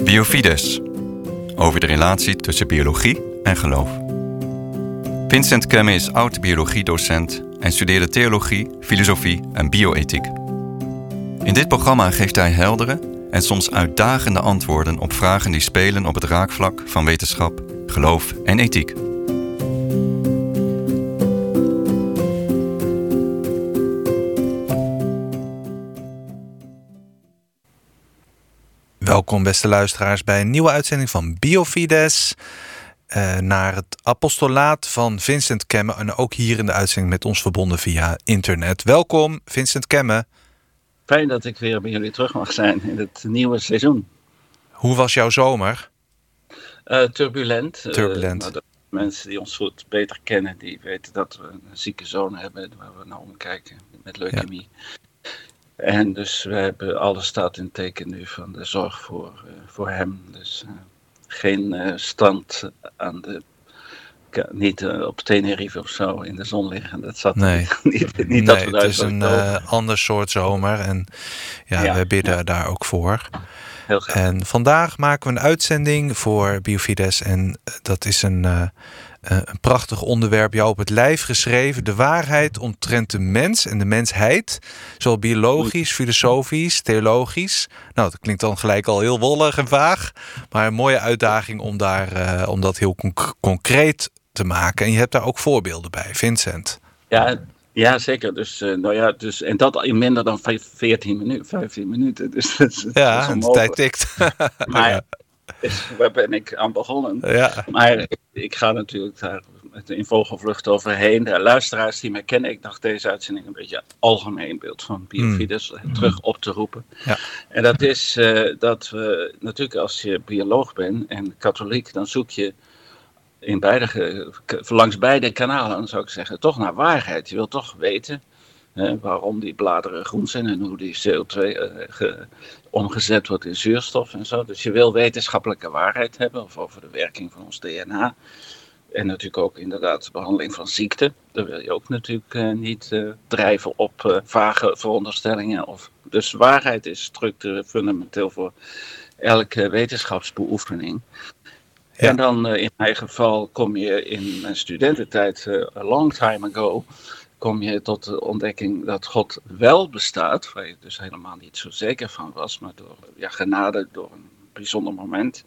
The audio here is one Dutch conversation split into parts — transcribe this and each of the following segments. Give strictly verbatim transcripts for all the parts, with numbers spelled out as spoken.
Biofides, over de relatie tussen biologie en geloof. Vincent Kemme is oud-biologiedocent en studeerde theologie, filosofie en bioethiek. In dit programma geeft hij heldere en soms uitdagende antwoorden op vragen die spelen op het raakvlak van wetenschap, geloof en ethiek. Welkom beste luisteraars bij een nieuwe uitzending van Biofides. Uh, naar het apostolaat van Vincent Kemme. En ook hier in de uitzending met ons verbonden via internet. Welkom Vincent Kemme. Fijn dat ik weer bij jullie terug mag zijn in het nieuwe seizoen. Hoe was jouw zomer? Uh, turbulent. Turbulent. Uh, de mensen die ons goed beter kennen, die weten dat we een zieke zoon hebben waar we naar omkijken met leukemie. Ja. En dus we hebben alles staat in teken nu van de zorg voor, uh, voor hem. Dus uh, geen uh, stand aan de, niet uh, op Tenerife of zo in de zon liggen. Dat zat nee. niet, niet nee, dat we het is een uh, ander soort zomer en ja, ja we bidden ja. daar ook voor. Heel graag. En vandaag maken we een uitzending voor Biofides en dat is een... Uh, Uh, een prachtig onderwerp, jou op het lijf geschreven. De waarheid omtrent de mens en de mensheid. Zowel biologisch, filosofisch, theologisch. Nou, dat klinkt dan gelijk al heel wollig en vaag. Maar een mooie uitdaging om, daar, uh, om dat heel conc- concreet te maken. En je hebt daar ook voorbeelden bij, Vincent. Ja, ja zeker. Dus, uh, nou ja, dus, en dat in minder dan veertien minuten, vijftien minuten. Dus, dus, ja, de tijd tikt. Maar... ja. Dus waar ben ik aan begonnen? Ja. Maar ik, ik ga natuurlijk daar in vogelvlucht overheen. De luisteraars die mij kennen, ik dacht deze uitzending een beetje algemeen beeld van Biofides mm. terug op te roepen. Ja. En dat is uh, dat we natuurlijk als je bioloog bent en katholiek, dan zoek je in beide, langs beide kanalen, zou ik zeggen, toch naar waarheid. Je wilt toch weten uh, waarom die bladeren groen zijn en hoe die C O twee uh, ge, omgezet wordt in zuurstof en zo. Dus je wil wetenschappelijke waarheid hebben of over de werking van ons D N A. En natuurlijk ook inderdaad de behandeling van ziekte. Daar wil je ook natuurlijk uh, niet uh, drijven op uh, vage veronderstellingen. Of, dus waarheid is structureel fundamenteel voor elke wetenschapsbeoefening. Ja. En dan uh, in mijn geval kom je in mijn studententijd, uh, a long time ago, kom je tot de ontdekking dat God wel bestaat, waar je dus helemaal niet zo zeker van was, maar door ja, genade, door een bijzonder moment,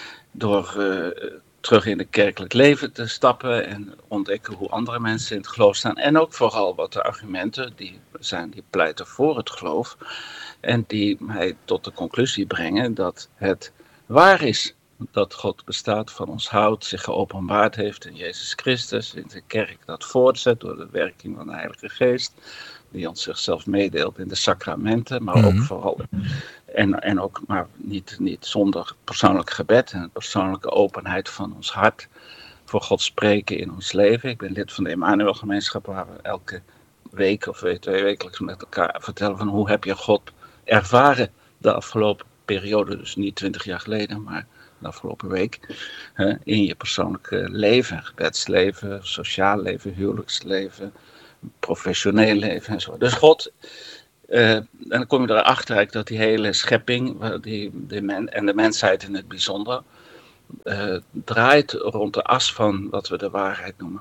door uh, terug in het kerkelijk leven te stappen en ontdekken hoe andere mensen in het geloof staan. En ook vooral wat de argumenten die zijn, die pleiten voor het geloof en die mij tot de conclusie brengen dat het waar is. Dat God bestaat, van ons houdt, zich geopenbaard heeft in Jezus Christus, in zijn kerk dat voortzet door de werking van de Heilige Geest, die ons zichzelf meedeelt in de sacramenten, maar mm-hmm. ook vooral, en, en ook maar niet, niet zonder persoonlijk gebed en persoonlijke openheid van ons hart voor God spreken in ons leven. Ik ben lid van de Emmanuel-gemeenschap, waar we elke week of twee wekelijks met elkaar vertellen van hoe heb je God ervaren de afgelopen periode, dus niet twintig jaar geleden, maar de afgelopen week, hè, in je persoonlijke leven, gebedsleven, sociaal leven, huwelijksleven, professioneel leven en zo. Dus God, uh, en dan kom je erachter dat die hele schepping, die, die men, en de mensheid in het bijzonder, uh, draait rond de as van wat we de waarheid noemen.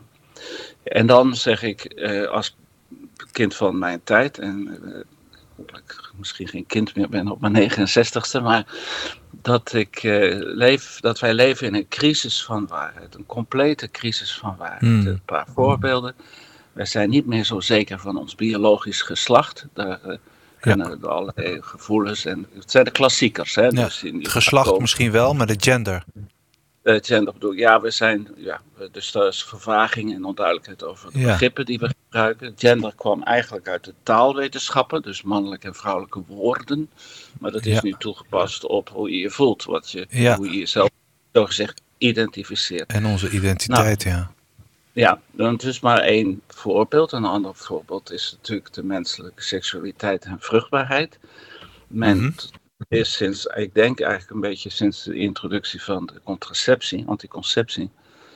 En dan zeg ik, uh, als kind van mijn tijd, en uh, dat ik misschien geen kind meer ben op mijn negenenzestigste, maar dat, ik, uh, leef, dat wij leven in een crisis van waarheid, een complete crisis van waarheid. Mm. Een paar voorbeelden. Wij zijn niet meer zo zeker van ons biologisch geslacht. Daar uh, kunnen ja. allerlei gevoelens en het zijn de klassiekers. Hè? Ja, dus in het geslacht komen. Misschien wel, maar de gender. Uh, gender bedoel ik. Ja, we zijn, ja, dus er is vervaging en onduidelijkheid over de ja. begrippen die we gebruiken. Gender kwam eigenlijk uit de taalwetenschappen, dus mannelijke en vrouwelijke woorden. Maar dat is ja. nu toegepast op hoe je je voelt, wat je, ja. hoe je jezelf zogezegd identificeert. En onze identiteit, nou, ja. Ja, dan is maar één voorbeeld. Een ander voorbeeld is natuurlijk de menselijke seksualiteit en vruchtbaarheid. Men mm-hmm. is sinds, ik denk eigenlijk een beetje sinds de introductie van de contraceptie, anticonceptie,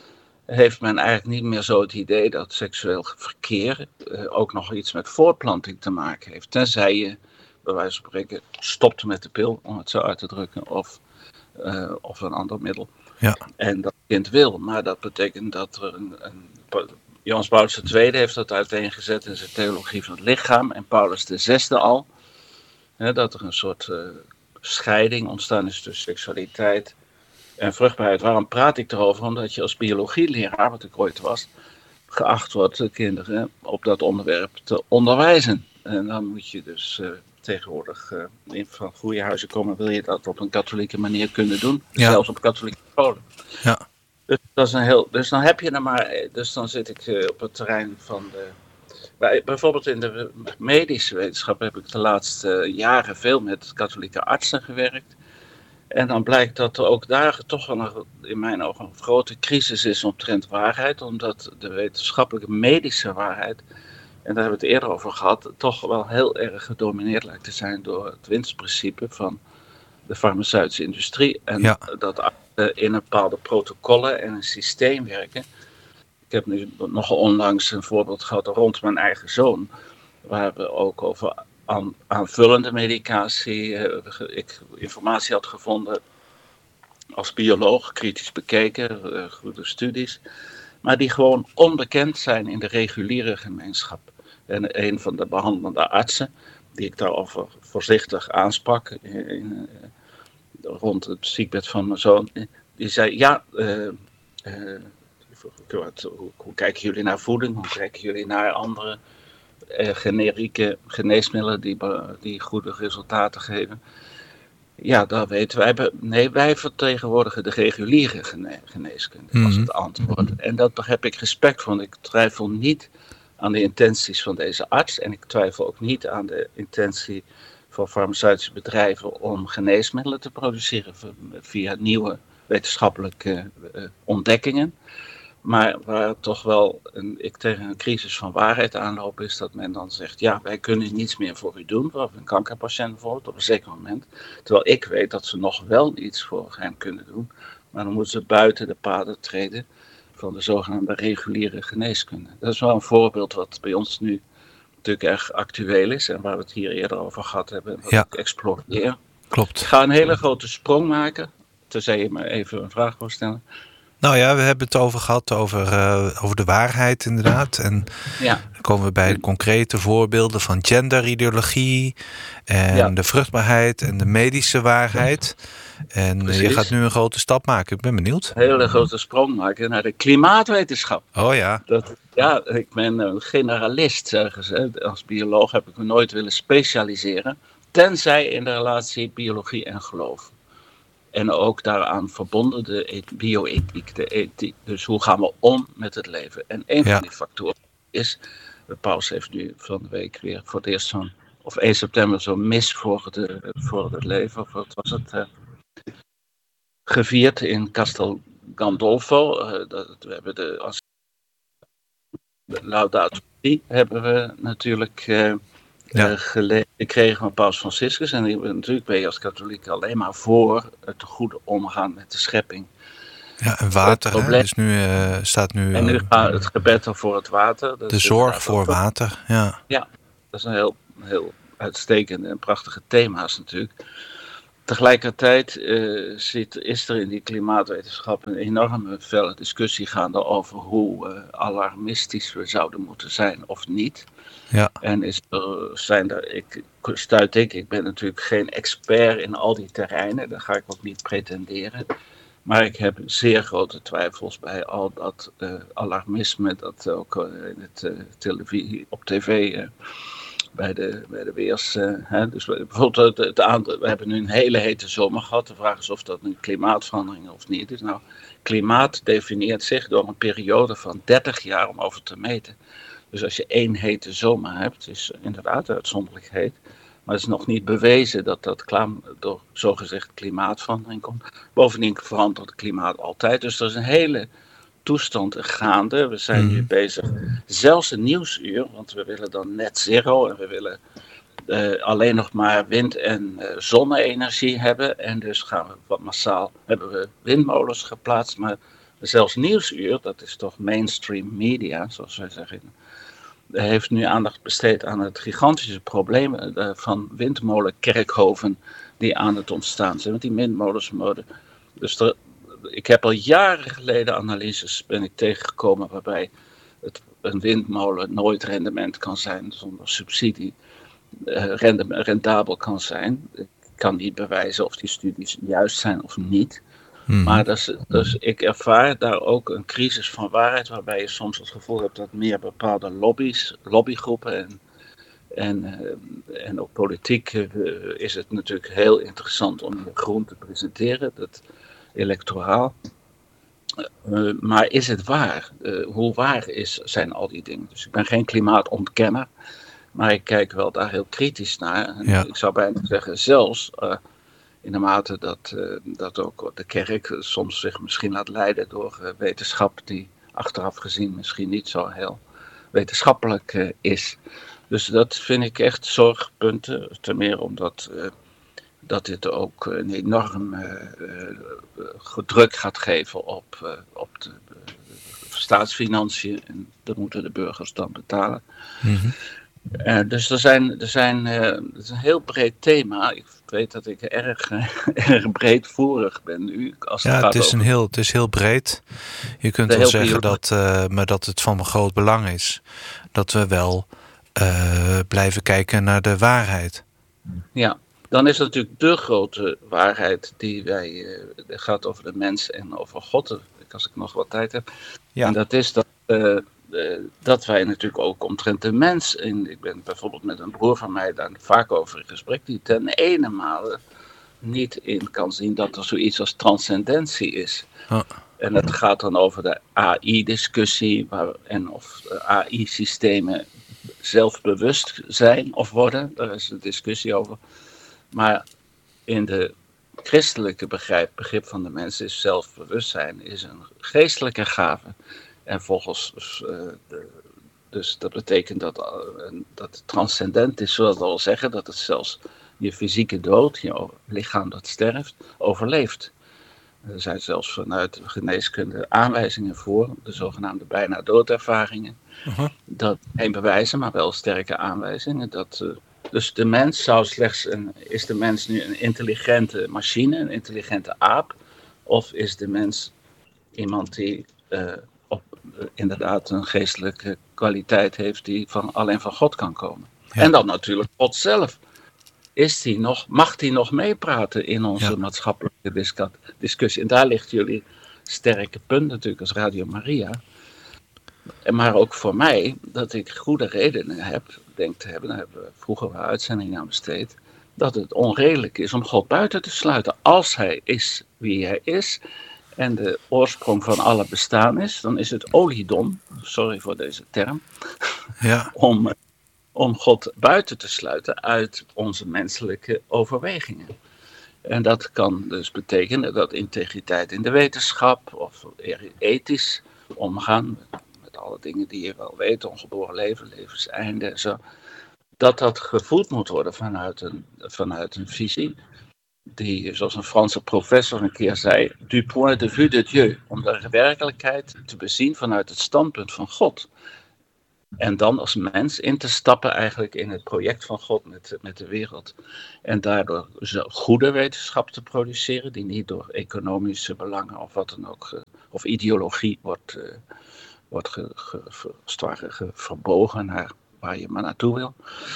heeft men eigenlijk niet meer zo het idee dat seksueel verkeer uh, ook nog iets met voortplanting te maken heeft. Tenzij je, bij wijze van spreken, stopt met de pil, om het zo uit te drukken, of uh, of een ander middel. Ja. En dat kind wil, maar dat betekent dat er een... een Johannes Paulus de Tweede heeft dat uiteengezet in zijn theologie van het lichaam en Paulus de Zesde al. Hè, dat er een soort uh, scheiding ontstaan is tussen seksualiteit en vruchtbaarheid. Waarom praat ik erover? Omdat je als biologieleraar, wat ik ooit was, geacht wordt de kinderen op dat onderwerp te onderwijzen. En dan moet je dus uh, tegenwoordig uh, in van goede huizen komen, wil je dat op een katholieke manier kunnen doen. Ja. Zelfs op katholieke scholen. Ja. Dus, dat is een heel, dus dan heb je er maar, dus dan zit ik uh, op het terrein van de... Bij, bijvoorbeeld in de medische wetenschap heb ik de laatste uh, jaren veel met katholieke artsen gewerkt. En dan blijkt dat er ook daar toch wel een, in mijn ogen een grote crisis is omtrent waarheid. Omdat de wetenschappelijke medische waarheid, en daar hebben we het eerder over gehad, toch wel heel erg gedomineerd lijkt te zijn door het winstprincipe van de farmaceutische industrie. En ja. dat artsen in een bepaalde protocollen en een systeem werken. Ik heb nu nog onlangs een voorbeeld gehad rond mijn eigen zoon, waar we ook over aan, aanvullende medicatie, uh, ik informatie had gevonden als bioloog, kritisch bekeken, uh, goede studies, maar die gewoon onbekend zijn in de reguliere gemeenschap. En een van de behandelende artsen, die ik daarover voorzichtig aansprak, in, in, uh, rond het ziekbed van mijn zoon, die zei, ja, uh, uh, hoe, hoe kijken jullie naar voeding, hoe kijken jullie naar andere uh, generieke geneesmiddelen die, die goede resultaten geven? Ja, dat weten wij. Nee, wij vertegenwoordigen de reguliere gene- geneeskunde, mm-hmm. was het antwoord. En daar heb ik respect voor. Ik twijfel niet aan de intenties van deze arts. En ik twijfel ook niet aan de intentie van farmaceutische bedrijven om geneesmiddelen te produceren via nieuwe wetenschappelijke uh, ontdekkingen. Maar waar toch wel een, ik tegen een crisis van waarheid aanloop, is dat men dan zegt, ja, wij kunnen niets meer voor u doen, voor een kankerpatiënt bijvoorbeeld, op een zeker moment. Terwijl ik weet dat ze nog wel iets voor hem kunnen doen, maar dan moeten ze buiten de paden treden van de zogenaamde reguliere geneeskunde. Dat is wel een voorbeeld wat bij ons nu natuurlijk erg actueel is en waar we het hier eerder over gehad hebben, wat ja. ik exploreer. Klopt. Ik ga een hele grote sprong maken, tenzij je me even een vraag wil stellen. Nou ja, we hebben het over gehad, over, uh, over de waarheid inderdaad. En ja. dan komen we bij de concrete voorbeelden van genderideologie en ja. de vruchtbaarheid en de medische waarheid. En Precies. je gaat nu een grote stap maken. Ik ben benieuwd. Een hele grote sprong maken naar de klimaatwetenschap. Oh ja. Dat, ja, ik ben een generalist, zeggen ze. Als bioloog heb ik me nooit willen specialiseren. Tenzij in de relatie biologie en geloof. En ook daaraan verbonden de bioethiek, de ethiek. Dus hoe gaan we om met het leven? En een ja. van die factoren is, de paus heeft nu van de week weer voor het eerst zo'n, of één september zo'n mis voor, de, voor het leven, of wat was het, uh, gevierd in Castel Gandolfo. Uh, dat, we hebben de, als de Laudato Si hebben we natuurlijk uh, Ja. Uh, gele- gekregen van Paus Franciscus. En natuurlijk ben je als katholiek alleen maar voor het goede omgaan met de schepping. Ja, en water. Hè? Dus nu uh, staat nu. En nu gaat het gebed voor het water. De zorg voor water. Ja. ja, dat is een heel, heel uitstekende en prachtige thema's natuurlijk. Tegelijkertijd uh, zit, is er in die klimaatwetenschap een enorme felle discussie gaande over hoe uh, alarmistisch we zouden moeten zijn of niet. Ja. En is er, zijn er, ik, stuit ik, ik ben natuurlijk geen expert in al die terreinen, dat ga ik ook niet pretenderen. Maar ik heb zeer grote twijfels bij al dat uh, alarmisme, dat ook uh, in het, uh, televisie, op tv, uh, bij de, bij de weers. Uh, hè. Dus bijvoorbeeld, het, het aantal, we hebben nu een hele hete zomer gehad. De vraag is of dat nu klimaatverandering of niet is. Nou, klimaat definieert zich door een periode van dertig jaar om over te meten. Dus als je één hete zomer hebt, is inderdaad uitzonderlijk heet. Maar het is nog niet bewezen dat dat klaam, door zogezegd klimaatverandering komt. Bovendien verandert het klimaat altijd. Dus er is een hele toestand gaande. We zijn nu bezig. Zelfs een nieuwsuur, want we willen dan net zero. En we willen uh, alleen nog maar wind- en uh, zonne-energie hebben. En dus gaan we wat massaal, hebben we windmolens geplaatst. Maar zelfs nieuwsuur, dat is toch mainstream media, zoals wij zeggen, heeft nu aandacht besteed aan het gigantische probleem van windmolenkerkhoven die aan het ontstaan zijn. Want die windmolens worden Dus er, ik heb al jaren geleden analyses ben ik tegengekomen waarbij het, een windmolen nooit rendement kan zijn zonder subsidie. Uh, rendabel kan zijn. Ik kan niet bewijzen of die studies juist zijn of niet. Mm. Maar dus, dus ik ervaar daar ook een crisis van waarheid, waarbij je soms het gevoel hebt dat meer bepaalde lobby's, lobbygroepen en, en, uh, en ook politiek uh, is het natuurlijk heel interessant om je groen te presenteren, dat electoraal. Uh, maar is het waar? Uh, hoe waar is, zijn al die dingen? Dus ik ben geen klimaatontkenner. Maar ik kijk wel daar heel kritisch naar. En ja. Ik zou bijna zeggen, zelfs uh, in de mate dat, uh, dat ook de kerk soms zich misschien laat leiden door uh, wetenschap die achteraf gezien misschien niet zo heel wetenschappelijk uh, is. Dus dat vind ik echt zorgpunten. Ten meer omdat uh, dat dit ook een enorm uh, uh, druk gaat geven op, uh, op de uh, staatsfinanciën. En dat moeten de burgers dan betalen. Mm-hmm. Uh, dus er zijn, er zijn, uh, het is een heel breed thema. Ik weet dat ik erg, uh, erg breedvoerig ben nu. Als het ja, gaat het is, over... een heel, het is heel breed. Je kunt wel zeggen dat, uh, maar dat het van groot belang is dat we wel uh, blijven kijken naar de waarheid. Ja, dan is het natuurlijk de grote waarheid die wij uh, gaat over de mens en over God. Als ik nog wat tijd heb. Ja. En dat is dat. Uh, Uh, dat wij natuurlijk ook omtrent de mens, en ik ben bijvoorbeeld met een broer van mij daar vaak over in gesprek, die ten ene male niet in kan zien dat er zoiets als transcendentie is. Oh. En het gaat dan over de A I-discussie waar, en of A I-systemen zelfbewust zijn of worden, daar is een discussie over. Maar in de christelijke begrijp, begrip van de mens is zelfbewustzijn is een geestelijke gave. En volgens, uh, de, dus dat betekent dat, uh, dat het transcendent is, zoals we al zeggen, dat het zelfs je fysieke dood, je lichaam dat sterft, overleeft. Er zijn zelfs vanuit de geneeskunde aanwijzingen voor, de zogenaamde bijna doodervaringen. Uh-huh. Dat, geen bewijzen, maar wel sterke aanwijzingen. Dat, uh, dus de mens zou slechts, een, is de mens nu een intelligente machine, een intelligente aap? Of is de mens iemand die... Uh, op uh, inderdaad een geestelijke kwaliteit heeft die van, alleen van God kan komen. Ja. En dan natuurlijk God zelf. Is die nog, mag die nog meepraten in onze ja. maatschappelijke dis- discussie? En daar ligt jullie sterke punt natuurlijk als Radio Maria. Maar ook voor mij, dat ik goede redenen heb, denk te hebben, daar hebben we vroeger wel uitzendingen aan besteed, dat het onredelijk is om God buiten te sluiten. Als hij is wie hij is en de oorsprong van alle bestaan is, dan is het oliedom, sorry voor deze term, ja. om, om God buiten te sluiten uit onze menselijke overwegingen. En dat kan dus betekenen dat integriteit in de wetenschap of ethisch omgaan met, met alle dingen die je wel weet, ongeboren leven, levenseinde en zo, dat dat gevoed moet worden vanuit een, vanuit een visie die, zoals een Franse professor een keer zei, du point de vue de Dieu, om de werkelijkheid te bezien vanuit het standpunt van God. En dan als mens in te stappen eigenlijk in het project van God met, met de wereld. En daardoor goede wetenschap te produceren, die niet door economische belangen of wat dan ook, of ideologie wordt, uh, wordt ge, ge, ge, ge, verbogen naar waar je maar naartoe wil.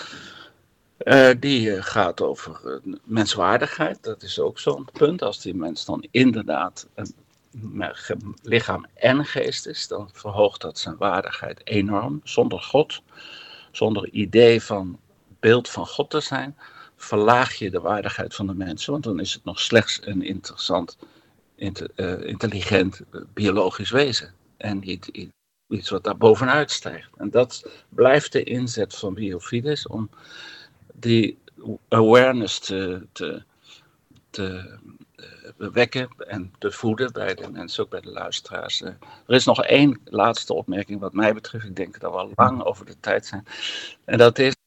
Uh, die uh, gaat over uh, menswaardigheid, dat is ook zo'n punt. Als die mens dan inderdaad een lichaam en geest is, dan verhoogt dat zijn waardigheid enorm. Zonder God, zonder idee van beeld van God te zijn, verlaag je de waardigheid van de mensen, want dan is het nog slechts een interessant, inter, uh, intelligent, uh, biologisch wezen. En niet iets wat daar bovenuit stijgt. En dat blijft de inzet van Biofides om die awareness te, te, te wekken en te voeden bij de mensen, ook bij de luisteraars. Er is nog één laatste opmerking wat mij betreft. Ik denk dat we al lang over de tijd zijn. En dat is,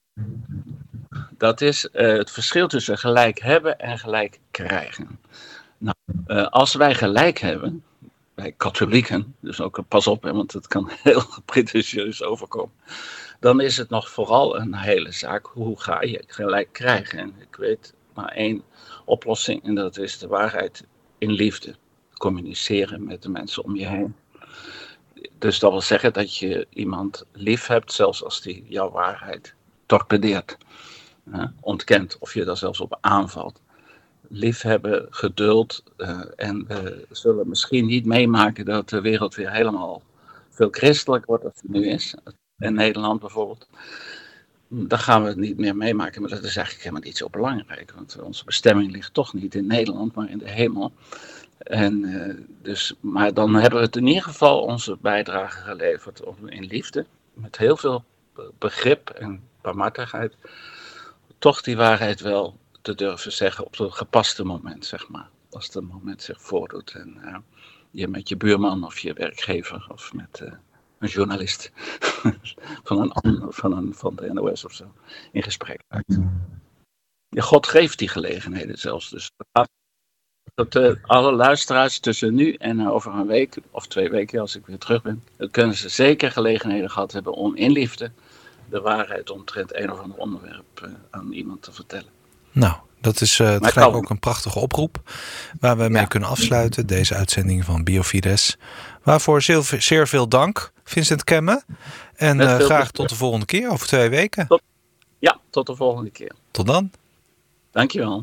dat is uh, het verschil tussen gelijk hebben en gelijk krijgen. Nou, uh, als wij gelijk hebben, wij katholieken, dus ook pas op, hè, want het kan heel pretentieus overkomen, dan is het nog vooral een hele zaak, hoe ga je gelijk krijgen? En ik weet maar één oplossing en dat is de waarheid in liefde. Communiceren met de mensen om je heen. Dus dat wil zeggen dat je iemand lief hebt, zelfs als die jouw waarheid torpedeert. Uh, ontkent of je daar zelfs op aanvalt. Liefhebben, geduld. Uh, en we zullen misschien niet meemaken dat de wereld weer helemaal veel christelijk wordt als het nu is. In Nederland bijvoorbeeld. Dan gaan we het niet meer meemaken, maar dat is eigenlijk helemaal niet zo belangrijk. Want onze bestemming ligt toch niet in Nederland, maar in de hemel. En, uh, dus, maar dan hebben we het in ieder geval onze bijdrage geleverd om in liefde, met heel veel begrip en barmhartigheid, toch die waarheid wel te durven zeggen op het gepaste moment, zeg maar. Als het moment zich voordoet en uh, je met je buurman of je werkgever of met uh, een journalist van, een, van, een, van de N O S of zo in gesprek raakt. Ja, God geeft die gelegenheden zelfs. Dus dat uh, alle luisteraars tussen nu en uh, over een week of twee weken als ik weer terug ben, dan kunnen ze zeker gelegenheden gehad hebben om in liefde de waarheid omtrent een of ander onderwerp uh, aan iemand te vertellen. Nou, dat is uh, tegelijk ook een prachtige oproep waar we mee ja. kunnen afsluiten. Deze uitzending van Biofides. Waarvoor zeer, zeer veel dank, Vincent Kemme. En uh, graag tot de volgende keer, over twee weken. Tot, ja, tot de volgende keer. Tot dan. Dankjewel.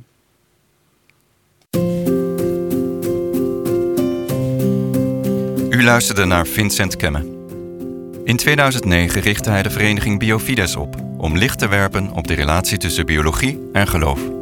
U luisterde naar Vincent Kemme. In tweeduizend negen richtte hij de vereniging Biofides op om licht te werpen op de relatie tussen biologie en geloof.